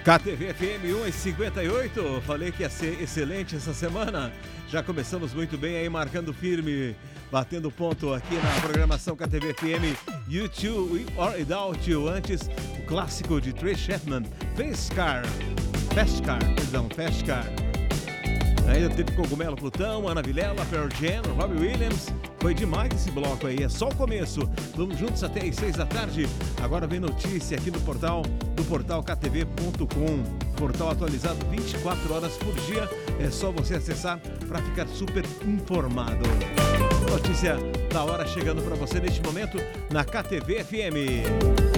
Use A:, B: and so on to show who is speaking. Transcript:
A: KTV FM 1h58, falei que ia ser excelente essa semana. Já começamos muito bem aí, marcando firme, batendo ponto aqui na programação KTV FM YouTube or Without You. Antes, o clássico de Trey Chapman, Fast Car. Ainda teve Cogumelo Plutão, Ana Vilela, Pearl Jam, Robbie Williams. Foi demais esse bloco aí, é só o começo. Vamos juntos até às 6 da tarde. Agora vem notícia aqui do portal ktv.com. Portal atualizado 24 horas por dia. É só você acessar para ficar super informado. Notícia da hora chegando para você neste momento na KTV FM.